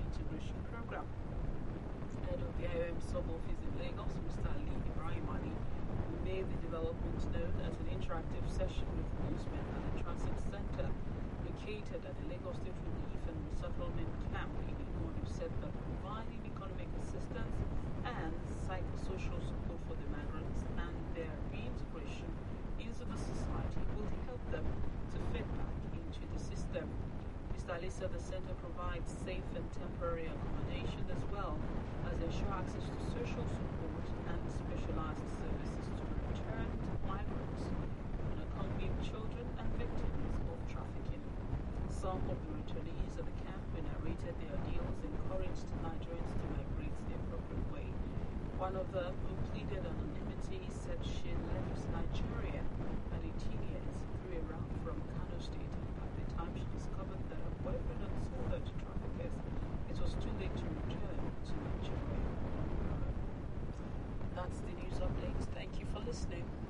Integration Program. Head of the IOM sub-office in Lagos, Mr. Ali Ibrahim Ali, made the development known at an interactive session with newsmen at the transit center located at the Lagos State Relief and Resettlement Camp in Ikodu, said that providing economic assistance and psychosocial support for the migrants and their reintegration into the society will help them to fit back into the system. Mr. Ali said the center provides safe and temporary accommodation as well as ensure access to social support and specialized services to returned migrants, unaccompanied children and victims of trafficking. Some of the returnees at the camp were narrated their ordeals, encouraged Nigerians to migrate the appropriate way. One of them, who pleaded anonymity, said she left Nigeria at 18 years through a route from Kano State, and by the time she discovered that her boyfriend had sold her to traffickers, it was too late to return to Nigeria. That's the news update. Thank you for listening.